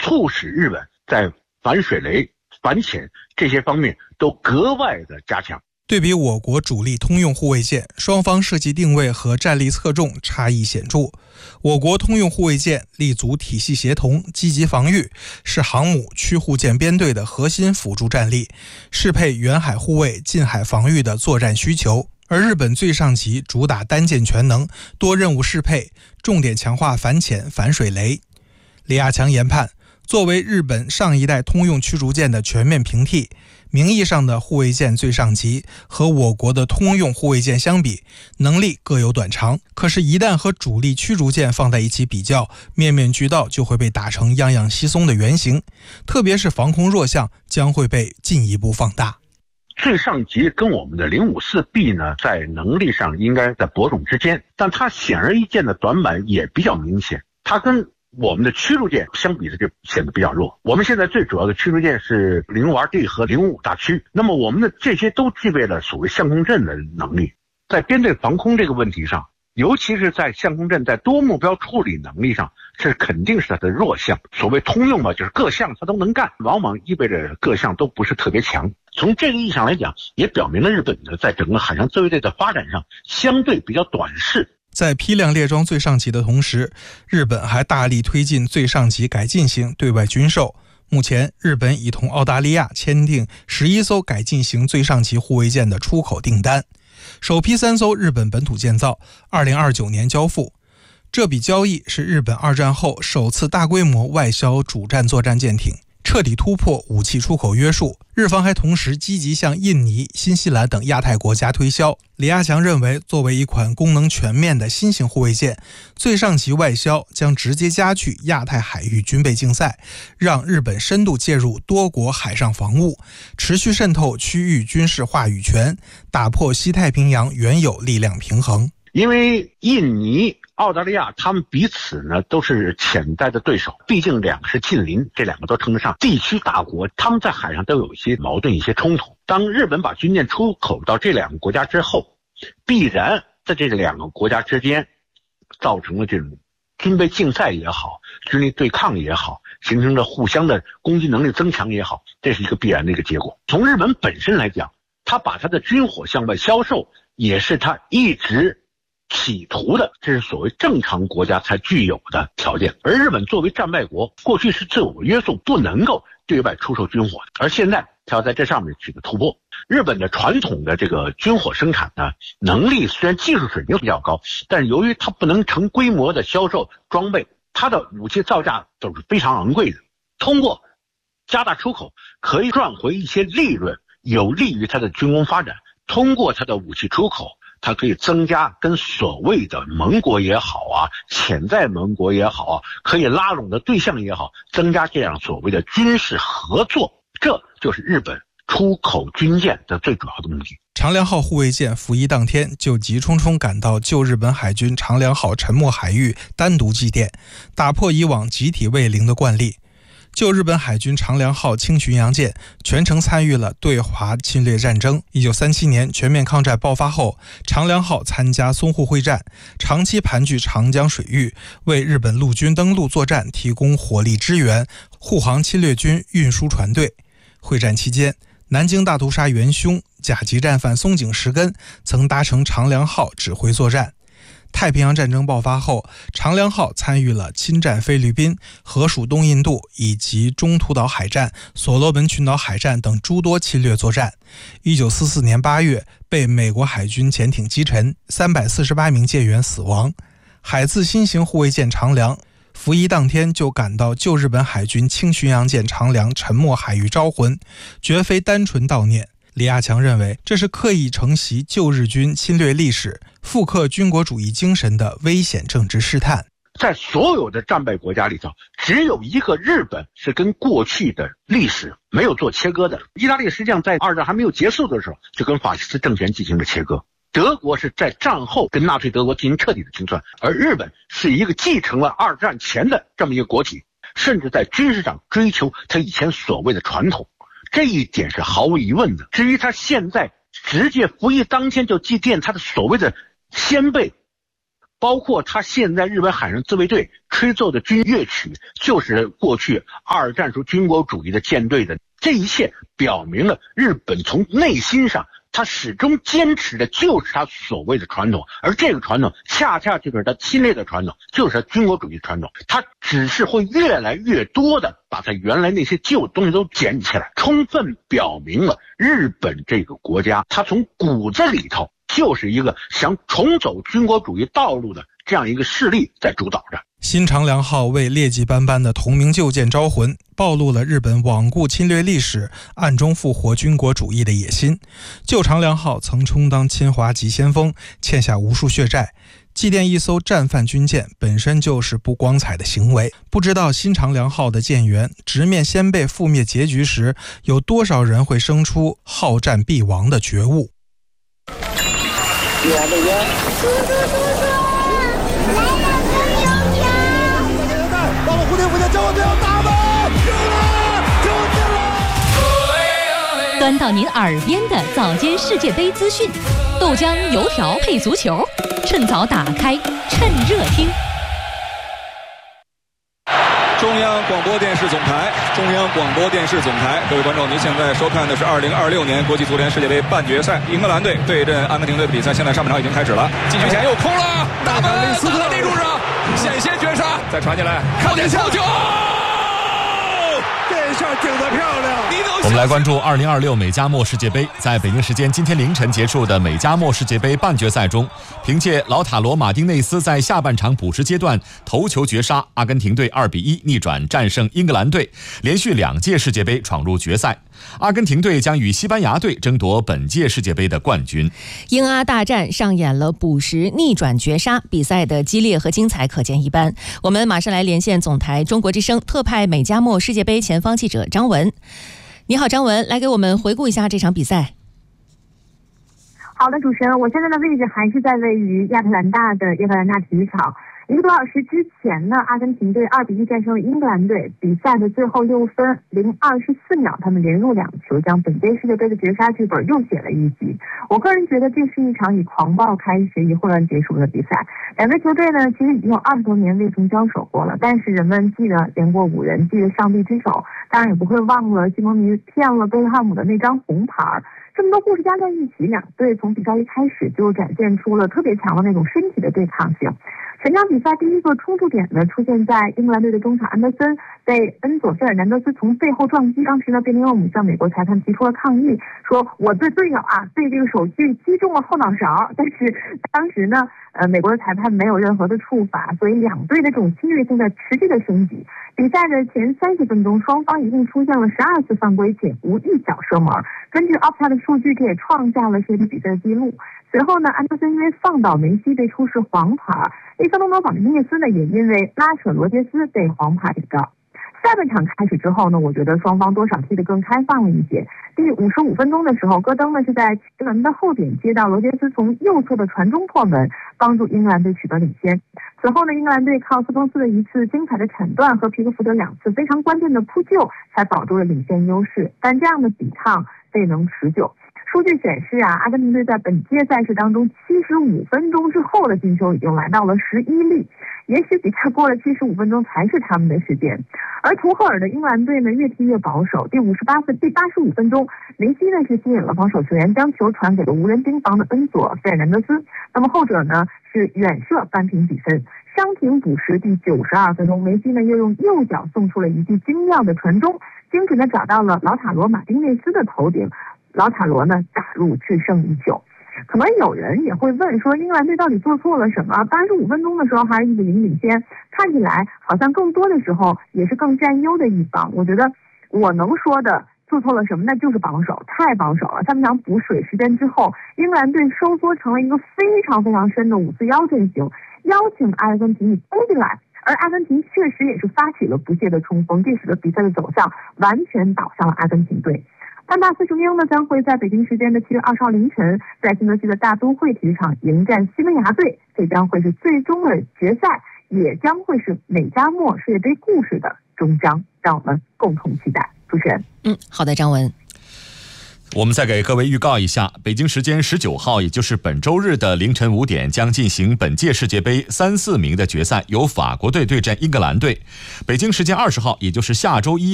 促使日本在反水雷、反潜这些方面都格外的加强。 对比我国主力通用护卫舰，双方设计定位和战力侧重差异显著。我国通用护卫舰立足体系协同、积极防御，是航母驱护舰编队的核心辅助战力，适配远海护卫、近海防御的作战需求。而日本最上级主打单舰全能，多任务适配，重点强化反潜、反水雷。李亚强研判，作为日本上一代通用驱逐舰的全面平替，名义上的护卫舰最上级和我国的通用护卫舰相比，能力各有短长。可是，一旦和主力驱逐舰放在一起比较，面面俱到就会被打成样样稀松的原型，特别是防空弱项将会被进一步放大。 最上级跟我们的054B 呢，在能力上应该在伯仲之间，但它显而易见的短板也比较明显，它跟我们的驱逐舰相比，它就显得比较弱。我们现在最主要的驱逐舰是052D 和055大驱，那么我们的这些都具备了所谓相控阵的能力。在编队防空这个问题上，尤其是在相控阵在多目标处理能力上，这肯定是它的弱项。所谓通用嘛，就是各项它都能干，往往意味着各项都不是特别强。从这个意义上来讲，也表明了日本的在整个海上自卫队的发展上相对比较短视。 在批量列装最上级的同时，日本还大力推进最上级改进型对外军售。目前，日本已同澳大利亚签订11艘改进型最上级护卫舰的出口订单，首批3艘日本本土建造，2029年交付。这笔交易是日本二战后首次大规模外销主战作战舰艇，彻底突破武器出口约束。日方还同时积极向印尼、新西兰等亚太国家推销。李亚强认为，作为一款功能全面的新型护卫舰，最上级外销将直接加剧亚太海域军备竞赛，让日本深度介入多国海上防务，持续渗透区域军事话语权，打破西太平洋原有力量平衡。 因为印尼、澳大利亚他们彼此呢都是潜在的对手，毕竟两个是近邻，这两个都称得上地区大国，他们在海上都有一些矛盾、一些冲突。当日本把军舰出口到这两个国家之后，必然在这两个国家之间造成了这种军备竞赛也好，军力对抗也好，形成了互相的攻击能力增强也好，这是一个必然的一个结果。从日本本身来讲，他把他的军火向外销售，也是他一直企图的，这是所谓正常国家才具有的条件。而日本作为战败国，过去是自我约束，不能够对外出售军火的，而现在它要在这上面取得突破。日本的传统的这个军火生产呢，能力虽然技术水平比较高，但是由于它不能成规模的销售装备，它的武器造价都是非常昂贵的。通过加大出口，可以赚回一些利润，有利于它的军工发展。通过它的武器出口，它可以增加跟所谓的盟国也好啊，潜在盟国也好啊，可以拉拢的对象也好，增加这样所谓的军事合作，这就是日本出口军舰的最主要的目的。 长良号护卫舰服役当天就急匆匆赶到旧日本海军长良号沉没海域单独祭奠，打破以往集体慰灵的惯例。旧日本海军长良号轻巡洋舰全程参与了对华侵略战争。1937年全面抗战爆发后，长良号参加淞沪会战，长期盘踞长江水域，为日本陆军登陆作战提供火力支援，护航侵略军运输船队。会战期间，南京大屠杀元凶甲级战犯松井石根曾搭乘长良号指挥作战。太平洋战争爆发后，长良号参与了侵占菲律宾、河属东印度以及中途岛海战、所罗门群岛海战等诸多侵略作战。1944年8月被美国海军潜艇击沉，348名舰员死亡。海自新型护卫舰长良服役当天就赶到旧日本海军轻巡洋舰长良沉没海域招魂，绝非单纯悼念。李亚强认为，这是刻意承袭旧日军侵略历史、复刻军国主义精神的危险政治试探。 在所有的战败国家里头，只有一个日本是跟过去的历史没有做切割的。意大利实际上在二战还没有结束的时候就跟法西斯政权进行了切割，德国是在战后跟纳粹德国进行彻底的清算，而日本是一个继承了二战前的这么一个国体，甚至在军事上追求他以前所谓的传统，这一点是毫无疑问的。至于他现在直接服役当天就祭奠他的所谓的先辈， 包括他现在日本海上自卫队吹奏的军乐曲，就是过去二战时军国主义的舰队的。这一切表明了日本从内心上他始终坚持的就是他所谓的传统，而这个传统恰恰就是他侵略的传统，就是他军国主义传统。他只是会越来越多的把他原来那些旧东西都捡起来，充分表明了日本这个国家他从骨子里头就是一个想重走军国主义道路的这样一个势力在主导着。 新长良号为劣迹斑斑的同名旧舰招魂，暴露了日本罔顾侵略历史、暗中复活军国主义的野心。旧长良号曾充当侵华急先锋，欠下无数血债。祭奠一艘战犯军舰本身就是不光彩的行为，不知道新长良号的舰员直面先辈覆灭结局时，有多少人会生出好战必亡的觉悟。 到了蝴蝶附近，将我队要打吧！救进了！ 端到您耳边的早间世界杯资讯，豆浆油条配足球，趁早打开，趁热听。 中央广播电视总台，中央广播电视总台，各位观众，您现在收看的是2026年国际足联世界杯半决赛，英格兰队对阵阿根廷队的比赛。现在上半场已经开始了，禁区前又空了，大门内柱上险些绝杀，再传进来，靠点球， 这下顶得漂亮。 我们来关注2026美加墨世界杯。在北京时间今天凌晨结束的美加墨世界杯半决赛中，凭借老塔罗马丁内斯在下半场补时阶段头球绝杀，阿根廷队2-1逆转战胜英格兰队，连续2届世界杯闯入决赛。阿根廷队将与西班牙队争夺本届世界杯的冠军。 英阿大战上演了补时逆转绝杀，比赛的激烈和精彩可见一斑。我们马上来连线总台中国之声特派美加墨世界杯前方记者张文。你好，张文，来给我们回顾一下这场比赛。 好的，主持人，我现在的位置还是在位于亚特兰大的亚特兰大体育场。1个多小时之前呢，阿根廷队2-1战胜了英格兰队。比赛的最后6分0 24秒，他们连入2球，将本届世界杯的绝杀剧本又写了一集。我个人觉得这是一场以狂暴开始，以混乱结束的比赛。两个球队呢，其实已经有20多年未曾交手过了，但是人们记得连过5人，记得上帝之手，当然也不会忘了西蒙尼骗了贝克汉姆的那张红牌。这么多故事加在一起，两队从比赛一开始就展现出了特别强的那种身体的对抗性。全场比赛第一个冲突点呢，出现在英格兰队的中场安德森被恩佐费尔南德斯从背后撞击。当时呢，贝林厄姆向美国裁判提出了抗议，说我对队友对这个手具击中了后脑勺。但是当时呢，美国的裁判没有任何的处罚，所以两队的这种侵略性在持续的升级。比赛的前30分钟，双方一共出现了12次犯规，且无一脚射门。根据 Opta 的数据，这也创下了世界比赛的记录。随后呢，安德森因为放倒梅西被出示黄牌，利桑德罗·马丁内斯呢也因为拉扯罗杰斯被黄牌警告。下半场开始之后呢，我觉得双方多少踢得更开放了一些。第55分钟的时候，戈登呢是在奇门的后点接到罗杰斯从右侧的传中破门，帮助英格兰队取得领先。此后呢，英格兰队靠斯通斯的一次精彩的铲断和皮克福德2次非常关键的扑救，才保住了领先优势。但这样的抵抗未能持久。数据显示阿根廷队在本届赛事当中75分钟之后的进球已经来到了11粒，也许比赛过了75分钟才是他们的时间。而图赫尔的英格兰队呢越踢越保守，第85分钟，梅西呢是吸引了防守球员，将球传给了无人盯防的恩佐费尔南德斯，那么后者呢是远射扳平比分。伤停补时第92分钟，梅西呢又用右脚送出了一记精妙的传中，精准的找到了老塔罗马丁内斯的头顶，老塔罗呢打入制胜一球。可能有人也会问说，英格兰队到底做错了什么？85分钟的时候还是1-0领先，看起来好像更多的时候也是更占优的一方。我觉得我能说的做错了什么，那就是保守，太保守了。下半场补水时间之后，英格兰队收缩成了一个非常非常深的5-4-1阵型，邀请阿根廷攻进来。而阿根廷确实也是发起了不懈的冲锋，这使得比赛的走向完全倒向了阿根廷队。潘大斯雄鹰呢将会在北京时间的7月20号凌晨，在新泽西的大都会体育场迎战西班牙队，这将会是最终的决赛，也将会是美加墨世界杯故事的终章，让我们共同期待。主持人， 好的，张文。 我们再给各位预告一下，北京时间19号，也就是本周日的凌晨5点，将进行本届世界杯3、4名的决赛，由法国队对阵英格兰队。北京时间20号，也就是下周一